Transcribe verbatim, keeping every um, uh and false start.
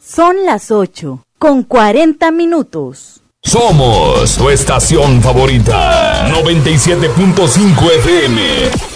Son las ocho, con cuarenta minutos. Somos tu estación favorita, noventa y siete punto cinco F M.